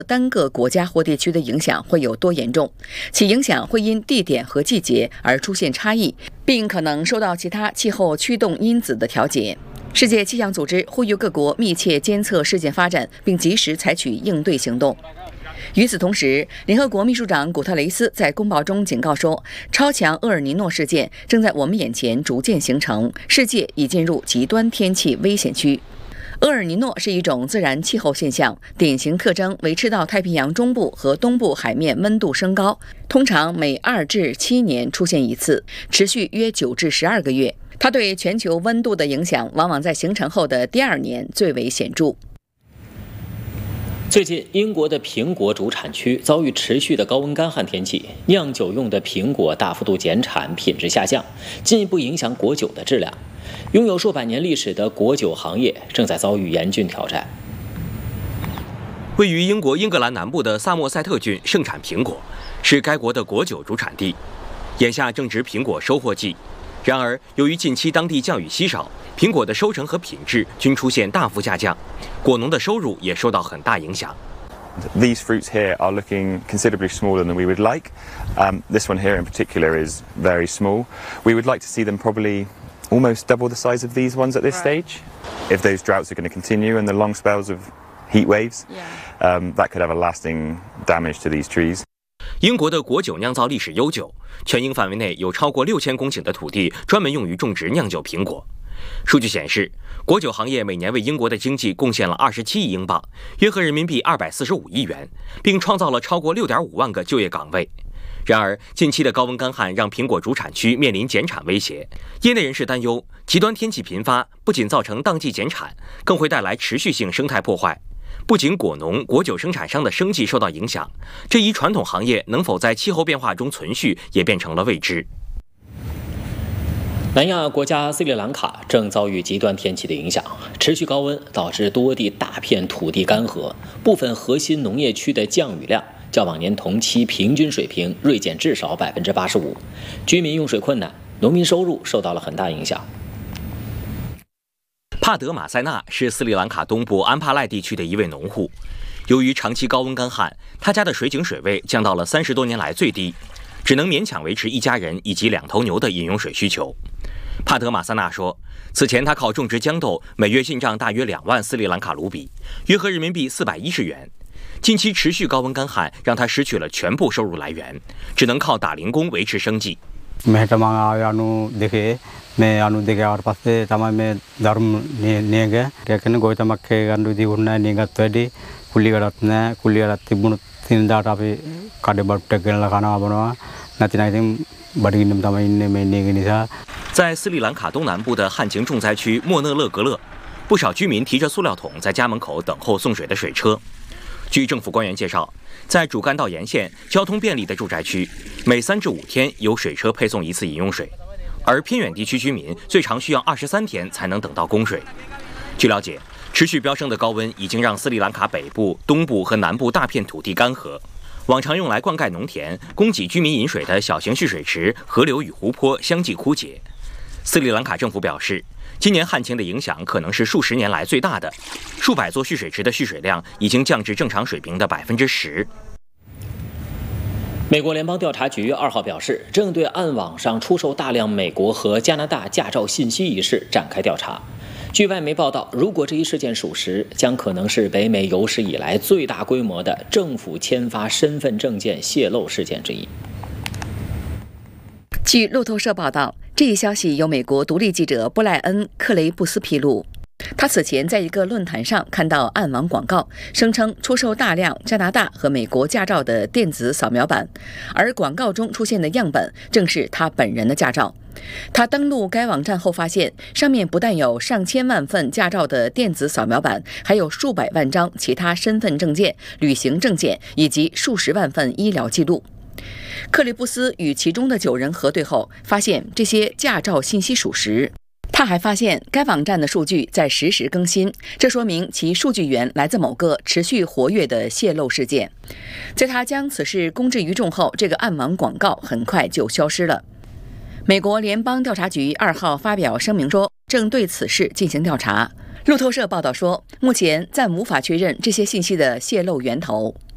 单个国家或地区的影响会有多严重，其影响会因地点和季节而出现差异，并可能受到其他气候驱动因子的调节。世界气象组织呼吁各国密切监测事件发展，并及时采取应对行动。与此同时，联合国秘书长古特雷斯在公报中警告说，超强厄尔尼诺事件正在我们眼前逐渐形成，世界已进入极端天气危险区。厄尔尼诺是一种自然气候现象，典型特征为赤道太平洋中部和东部海面温度升高，通常每2至7年出现一次，持续约9至12个月。它对全球温度的影响往往在形成后的第2年最为显著。 最近，英国的苹果主产区遭遇持续的高温干旱天气，酿酒用的苹果大幅度减产，品质下降，进一步影响果酒的质量。拥有数百年历史的果酒行业正在遭遇严峻挑战。 位于英国英格兰南部的萨默塞特郡盛产苹果，是该国的果酒主产地。眼下正值苹果收获季，然而由于近期当地降雨稀少，苹果的收成和品质均出现大幅下降，果农的收入也受到很大影响。 These fruits here are looking considerably smaller than we would like. This one here in particular is very small. We would like to see them probably almost double the size of these ones at this stage. If those droughts are going to continue and the long spells of heat waves, that could have a lasting damage to these trees. 英国的果酒酿造历史悠久，全英范围内有超过6000公顷的土地专门用于种植酿酒苹果。数据显示，果酒行业每年为英国的经济贡献了27亿英镑，约合人民币245亿元，并创造了超过6.5万个就业岗位。然而，近期的高温干旱让苹果主产区面临减产威胁。业内人士担忧，极端天气频发不仅造成当季减产，更会带来持续性生态破坏。不仅果农、果酒生产商的生计受到影响，这一传统行业能否在气候变化中存续，也变成了未知。 南亚国家斯里兰卡正遭遇极端天气的影响，持续高温导致多地大片土地干涸，部分核心农业区的降雨量较往年同期平均水平锐减至少85%，居民用水困难，农民收入受到了很大影响。 帕德马塞纳是斯里兰卡东部安帕赖地区的一位农户，由于长期高温干旱，他家的水井水位降到了30多年来最低，只能勉强维持一家人以及2头牛的饮用水需求。帕德马塞纳说，此前他靠种植豇豆，每月进账大约2万斯里兰卡卢比，约合人民币410元。近期持续高温干旱让他失去了全部收入来源，只能靠打零工维持生计。在斯里兰卡东南部的旱情重灾区莫讷勒格勒，不少居民提着塑料桶在家门口等候送水的水车。据政府官员介绍，在主干道沿线交通便利的住宅区，每3至5天有水车配送一次饮用水，而偏远地区居民最长需要23天才能等到供水。据了解，持续飙升的高温已经让斯里兰卡北部、东部和南部大片土地干涸，往常用来灌溉农田、供给居民饮水的小型蓄水池、河流与湖泊相继枯竭。斯里兰卡政府表示，今年旱情的影响可能是数十年来最大的，数百座蓄水池的蓄水量已经降至正常水平的10%。 美国联邦调查局2号表示，正对暗网上出售大量美国和加拿大驾照信息一事展开调查。据外媒报道，如果这一事件属实，将可能是北美有史以来最大规模的政府签发身份证件泄露事件之一。 据路透社报道，这一消息由美国独立记者布莱恩·克雷布斯披露。他此前在一个论坛上看到暗网广告，声称出售大量加拿大和美国驾照的电子扫描版，而广告中出现的样本正是他本人的驾照。他登录该网站后发现，上面不但有上千万份驾照的电子扫描版，还有数百万张其他身份证件、旅行证件以及数十万份医疗记录。克里布斯与其中的9人核对后，发现这些驾照信息属实。他还发现该网站的数据在实时更新，这说明其数据源来自某个持续活跃的泄露事件。在他将此事公之于众后，这个暗网广告很快就消失了。美国联邦调查局2号发表声明说，正对此事进行调查。路透社报道说，目前暂无法确认这些信息的泄露源头。